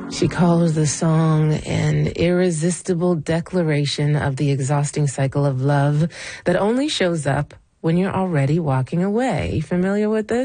She calls the song an irresistible declaration of the exhausting cycle of love that only shows up when you're already walking away. Familiar with this?